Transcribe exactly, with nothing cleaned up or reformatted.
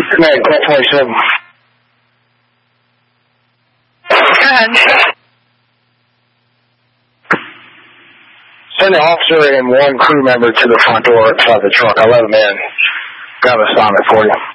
Good night, Colt twenty-seven. And send an officer and one crew member to the front door outside the truck. I'll let them in. Got an assignment for you.